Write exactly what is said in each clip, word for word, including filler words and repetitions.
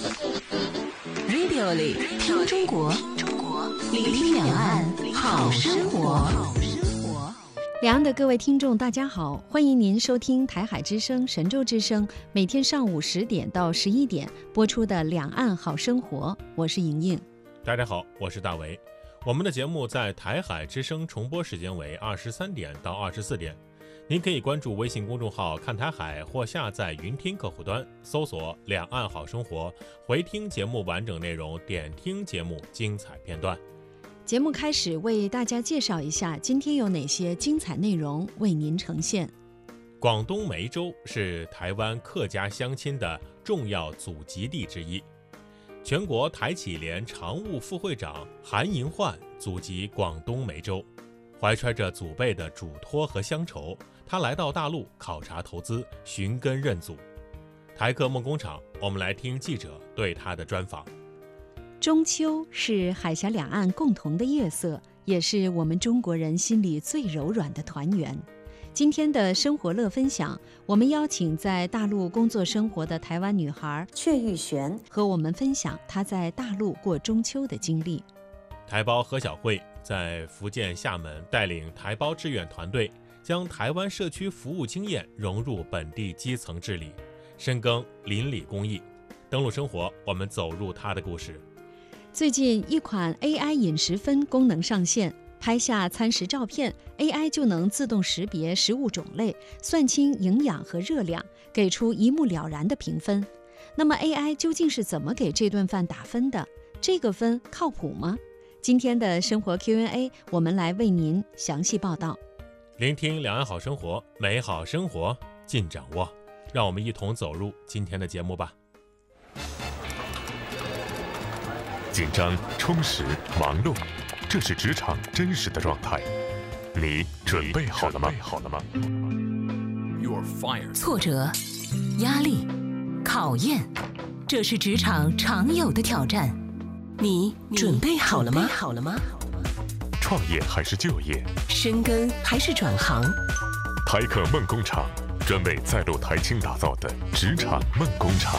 Radio 里听中国，聆听两岸好生活。 两岸的各位听众大家好，欢迎您收听台海之声、神州之声每天上午十点到十一点播出的两岸好生活，我是莹莹。 大家好，我是大为。我们的节目在台海之声重播时间为二十三点到二十四点，您可以关注微信公众号看台海或下载云听客户端，搜索两岸好生活，回听节目完整内容，点听节目精彩片段。 节目开始为大家介绍一下今天有哪些精彩内容为您呈现。 广东梅州是台湾客家乡亲的重要祖籍地之一，全国台企联常务副会长韩银焕祖籍广东梅州，怀揣着祖辈的嘱托和乡愁，他来到大陆考察投资，寻根认祖。台客梦工厂，我们来听记者对他的专访。 中秋是海峡两岸共同的月色，也是我们中国人心里最柔软的团圆。今天的生活乐分享，我们邀请在大陆工作生活的台湾女孩阙玉璇和我们分享她在大陆过中秋的经历。 台胞何小慧在福建厦门带领台胞志愿团队，将台湾社区服务经验融入本地基层治理，深耕邻里公益。登陆生活，我们走入她的故事。 最近一款 A I 饮食分功能上线，拍下餐食照片 A I 就能自动识别食物种类，算清营养和热量，给出一目了然的评分。那么 A I 究竟是怎么给这顿饭打分的？这个分靠谱吗？今天的生活 Q and A 我们来为您详细报道。 聆听两岸好生活，美好生活尽掌握，让我们一同走入今天的节目吧。 紧张、充实、忙碌，这是职场真实的状态。你准备好了吗？ 挫折、压力、考验，这是职场常有的挑战。你准备好了吗？ 创业还是就业？ 深耕还是转行？ 台客梦工厂，专为在陆台青打造的职场梦工厂。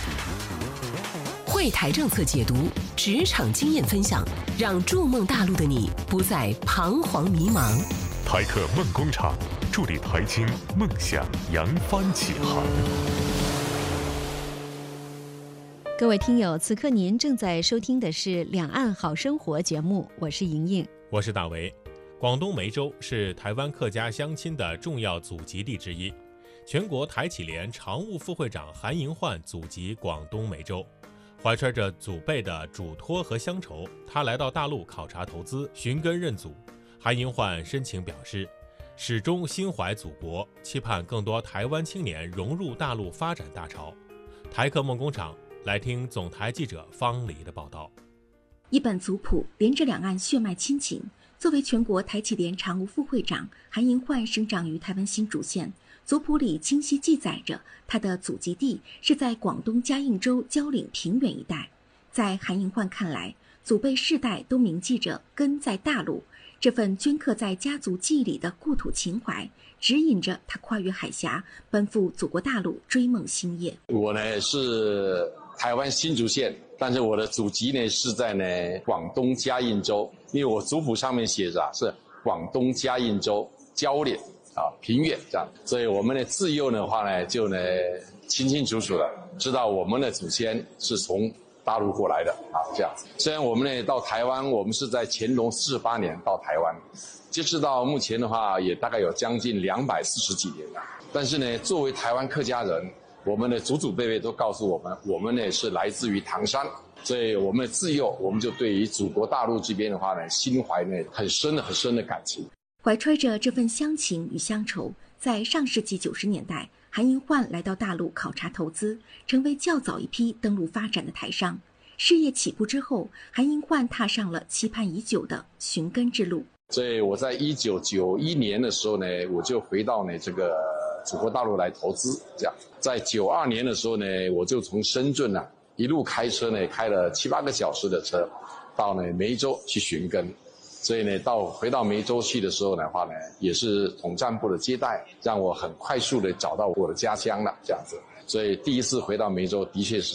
惠台政策解读，职场经验分享，让筑梦大陆的你不再彷徨迷茫。 台客梦工厂，助力台青梦想扬帆起航。 各位听友，此刻您正在收听的是《两岸好生活》节目，我是莹莹， 我是大为。广东梅州是台湾客家乡亲的重要祖籍地之一，全国台企联常务副会长韩银焕祖籍广东梅州。怀揣着祖辈的嘱托和乡愁，他来到大陆考察投资，寻根认祖。韩银焕深情表示，始终心怀祖国，期盼更多台湾青年融入大陆发展大潮。台客梦工厂，来听总台记者方黎的报道。 一本族谱连着两岸血脉亲情。作为全国台企联常务副会长，韩银焕生长于台湾新竹县，族谱里清晰记载着他的祖籍地是在广东嘉应州蕉岭平原一带。在韩银焕看来，祖辈世代都铭记着根在大陆，这份镌刻在家族记忆里的故土情怀，指引着他跨越海峡，奔赴祖国大陆追梦星夜。 我呢是台湾新竹县，但是我的祖籍呢是在呢广东嘉应州，因为我族谱上面写着、啊、是广东嘉应州蕉岭啊平原这样，所以我们的自幼的话呢就呢清清楚楚的知道我们的祖先是从大陆过来的啊这样子。虽然我们呢到台湾，我们是在乾隆四十八年到台湾，截止到目前的话也大概有将近两百四十几年了。但是呢，作为台湾客家人，我们的祖祖辈辈都告诉我们，我们呢是来自于唐山，所以我们自幼我们就对于祖国大陆这边的话呢，心怀呢很深的很深的感情。 怀揣着这份乡情与乡愁，在上世纪九十年代，韩银焕来到大陆考察投资，成为较早一批登陆发展的台商。事业起步之后，韩银焕踏上了期盼已久的寻根之路。 所以我在一九九一年的时候呢，我就回到呢这个祖国大陆来投资，这样。在九二年的时候呢，我就从深圳呢、啊、一路开车呢，开了七八个小时的车，到呢梅州去寻根。所以呢，到回到梅州去的时候的话呢，也是统战部的接待，让我很快速的找到我的家乡了，这样子。所以第一次回到梅州，的确是